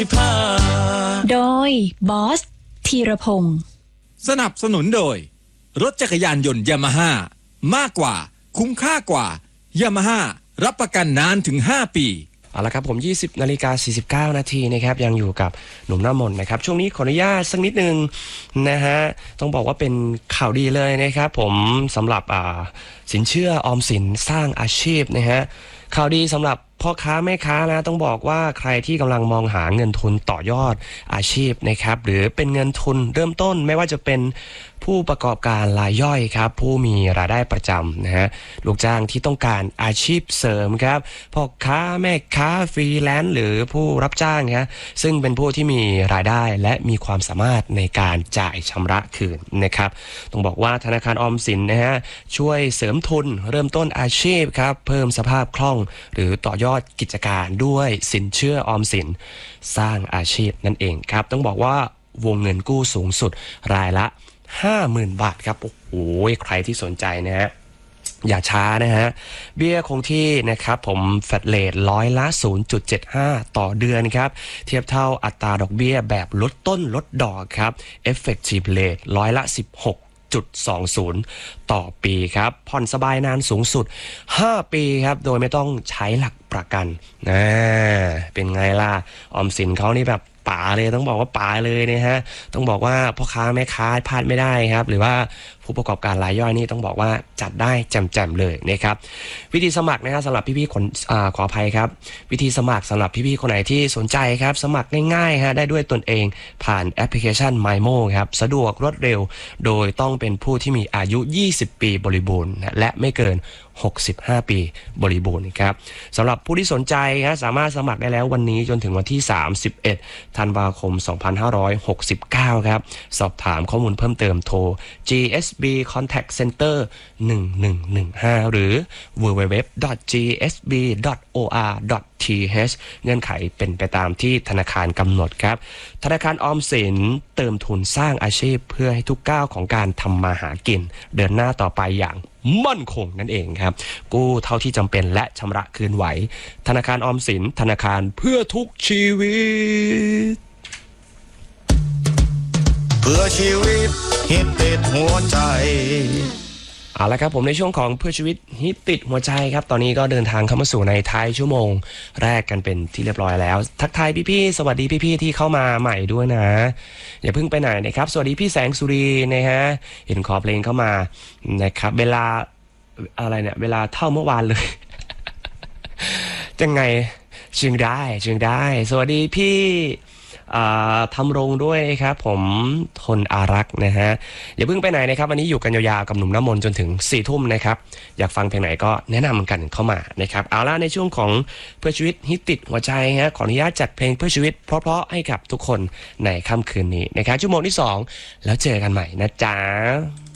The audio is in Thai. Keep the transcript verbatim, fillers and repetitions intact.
โดยบอสธีรพงศ์สนับสนุนโดยรถจักรยานยนต์ยามาฮ่ามากกว่าคุ้มค่ากว่ายามาฮ่ารับประกันนานถึงห้าปีเอาละครับผมยี่สิบนาฬิกาสี่สิบเก้านาทีนะครับยังอยู่กับหนุ่มหน้ามนต์นะครับช่วงนี้ขออนุญาตสักนิดนึงนะฮะต้องบอกว่าเป็นข่าวดีเลยนะครับผมสำหรับอ่าสินเชื่อออมสินสร้างอาชีพนะฮะข่าวดีสำหรับพ่อค้าแม่ค้านะต้องบอกว่าใครที่กำลังมองหาเงินทุนต่อยอดอาชีพนะครับหรือเป็นเงินทุนเริ่มต้นไม่ว่าจะเป็นผู้ประกอบการรายย่อยครับผู้มีรายได้ประจำนะฮะลูกจ้างที่ต้องการอาชีพเสริมครับพ่อค้าแม่ค้าฟรีแลนซ์หรือผู้รับจ้างครับซึ่งเป็นผู้ที่มีรายได้และมีความสามารถในการจ่ายชำระคืนนะครับต้องบอกว่าธนาคารออมสินนะฮะช่วยเสริมทุนเริ่มต้นอาชีพครับเพิ่มสภาพคล่องหรือต่อยอดกิจการด้วยสินเชื่อออมสินสร้างอาชีพนั่นเองครับต้องบอกว่าวงเงินกู้สูงสุดรายละ ห้าหมื่น บาทครับโอ้โหใครที่สนใจนะฮะอย่าช้านะฮะเบี้ยคงที่นะครับผมแฟลตเรทร้อยละ ศูนย์จุดเจ็ดห้า ต่อเดือนครับเทียบเท่าอัตราดอกเบี้ยแบบลดต้นลดดอกครับ Effective Rate ร้อยละ สิบหกจุดสองศูนย์ ต่อปีครับผ่อนสบายนานสูงสุดห้าปีครับโดยไม่ต้องใช้หลักประกันนะเป็นไงล่ะออมสินเขานี่แบบป๋าเลยต้องบอกว่าป๋าเลยนะฮะต้องบอกว่าพ่อค้าแม่ค้าพลาดไม่ได้ครับหรือว่าผู้ประกอบการรายย่อยนี่ต้องบอกว่าจัดได้แจ่มๆเลยนะครับวิธีสมัครนะฮะสำหรับพี่ๆคนอ่าขออภัยครับวิธีสมัครสำหรับพี่ๆคนไหนที่สนใจครับสมัครง่ายๆฮะได้ด้วยตนเองผ่านแอปพลิเคชัน ไมโม ครับสะดวกรวดเร็วโดยต้องเป็นผู้ที่มีอายุยี่สิบปีบริบูรณ์และไม่เกินหกสิบห้าปีบริบูรณ์ครับสำหรับผู้ที่สนใจนะสามารถสมัครได้แล้ววันนี้จนถึงวันที่สามสิบเอ็ดธันวาคมสองพันห้าร้อยหกสิบเก้าครับสอบถามข้อมูลเพิ่มเติมโทร จี เอส บี Contact Center หนึ่งหนึ่งหนึ่งห้า หรือ ดับเบิลยู ดับเบิลยู ดับเบิลยู ดอท จี เอส บี ดอท โอ อาร์ ดอท ที เอช เงื่อนไขเป็นไปตามที่ธนาคารกำหนดครับธนาคารออมสินเติมทุนสร้างอาชีพเพื่อให้ทุกก้าวของการทำมาหากินเดินหน้าต่อไปอย่างมั่นคงนั่นเองครับกู้เท่าที่จำเป็นและชำระคืนไหวธนาคารออมสินธนาคารเพื่อทุกชีวิตเพื่อชีวิตฮิตติดหัวใจเอาละครับผมในช่วงของเพื่อชีวิตฮิตติดหัวใจครับตอนนี้ก็เดินทางเข้ามาสู่ในท้ายชั่วโมงแรกกันเป็นที่เรียบร้อยแล้วทักทายพี่ๆสวัสดีพี่ๆที่เข้ามาใหม่ด้วยนะอย่าเพิ่งไปไหนนะครับสวัสดีพี่แสงสุรีนะฮะเห็นขอเพลงเข้ามานะครับเวลาอะไรเนี่ยเวลาเท่าเมื่อวานเลยจังไงจึงได้จึงได้สวัสดีพี่ทำรงด้วยครับผมทนอารักษ์นะฮะอย่าเพิ่งไปไหนนะครับวันนี้อยู่กันยาวๆกับหนุ่มน้ำมนต์จนถึงสี่ทุ่มนะครับอยากฟังเพลงไหนก็แนะนำกันเข้ามานะครับเอาล่ะในช่วงของเพื่อชีวิตฮิตติดหัวใจฮะขออนุญาตจัดเพลงเพื่อชีวิตเพราะๆให้กับทุกคนในค่ำคืนนี้นะครับชั่วโมงที่สองแล้วเจอกันใหม่นะจ๊ะ